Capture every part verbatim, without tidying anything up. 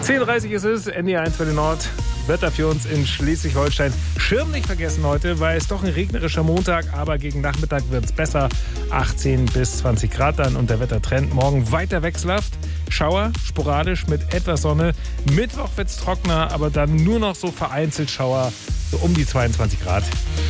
zehn Uhr dreißig ist es, N D R eins Welle Nord. Wetter für uns in Schleswig-Holstein. Schirm nicht vergessen heute, weil es doch ein regnerischer Montag, aber gegen Nachmittag wird es besser. achtzehn bis zwanzig Grad dann und der Wettertrend morgen weiter wechselhaft. Schauer, sporadisch mit etwas Sonne. Mittwoch wird es trockener, aber dann nur noch so vereinzelt Schauer, so um die zweiundzwanzig Grad.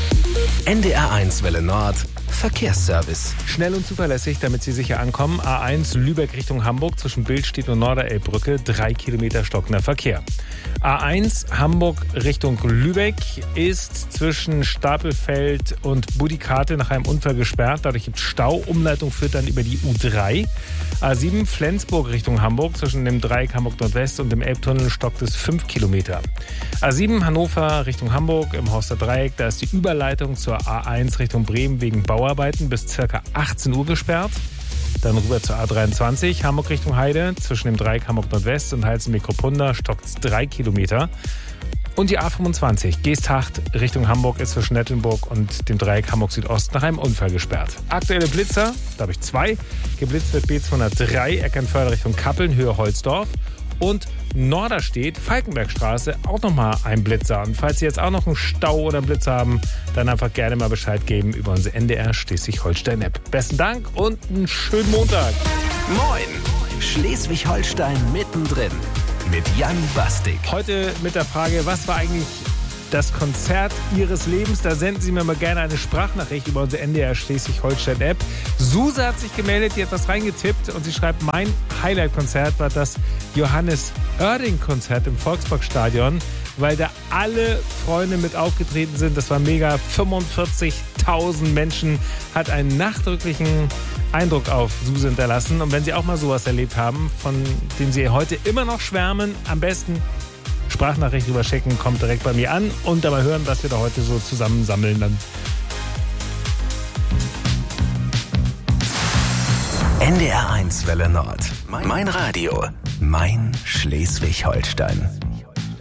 N D R eins Welle Nord. Verkehrsservice. Schnell und zuverlässig, damit Sie sicher ankommen. A eins Lübeck Richtung Hamburg zwischen Billstedt und Norderelbbrücke. Drei Kilometer stockender Verkehr. A eins Hamburg Richtung Lübeck ist zwischen Stapelfeld und Budikate nach einem Unfall gesperrt. Dadurch gibt es Stau. Umleitung führt dann über die U drei. A sieben Flensburg Richtung Hamburg zwischen dem Dreieck Hamburg Nordwest und dem Elbtunnel stockt es fünf Kilometer. A sieben Hannover Richtung Hamburg im Horster Dreieck. Da ist die Überleitung zur A eins Richtung Bremen wegen Bauarbeiten bis ca. achtzehn Uhr gesperrt. Dann rüber zur A dreiundzwanzig, Hamburg Richtung Heide. Zwischen dem Dreieck Hamburg Nordwest und Heizenbeek-Kopunda stockt es drei Kilometer. Und die A fünfundzwanzig, Geesthacht Richtung Hamburg ist zwischen Nettelnburg und dem Dreieck Hamburg Südost nach einem Unfall gesperrt. Aktuelle Blitzer, da habe ich zwei. Geblitzt wird B zweihundertdrei, Eckernförde Richtung Kappeln, Höhe Holzdorf. Und Norderstedt, Falkenbergstraße, auch nochmal ein Blitzer. Und falls Sie jetzt auch noch einen Stau oder einen Blitzer haben, dann einfach gerne mal Bescheid geben über unsere N D R Schleswig-Holstein-App. Besten Dank und einen schönen Montag. Moin, Schleswig-Holstein mittendrin mit Jan Bastik. Heute mit der Frage, was war eigentlich das Konzert Ihres Lebens? Da senden Sie mir mal gerne eine Sprachnachricht über unsere N D R Schleswig-Holstein-App. Suse hat sich gemeldet, die hat was reingetippt und sie schreibt, mein Highlight-Konzert war das Johannes Oerding-Konzert im Volksparkstadion, weil da alle Freunde mit aufgetreten sind. Das war mega. fünfundvierzigtausend Menschen, hat einen nachdrücklichen Eindruck auf Suse hinterlassen. Und wenn Sie auch mal sowas erlebt haben, von dem Sie heute immer noch schwärmen, am besten Sprachnachricht rüber schicken, kommt direkt bei mir an und dabei hören, was wir da heute so zusammensammeln dann. N D R eins Welle Nord. Mein Radio. Mein Schleswig-Holstein.